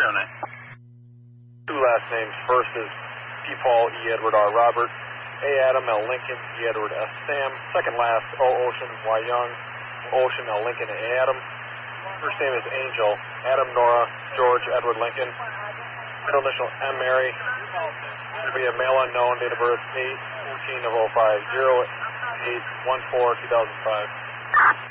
Two last names. First is P. Paul, E. Edward, R. Robert, A. Adam, L. Lincoln, E. Edward, S. Sam. Second last, O. Ocean, Y. Young, Ocean, L. Lincoln, A. Adam. First name is Angel, Adam, Nora, George, Edward, Lincoln. Middle initial, M. Mary. Should be a male unknown, date of birth 8/14/05, 08/14/2005.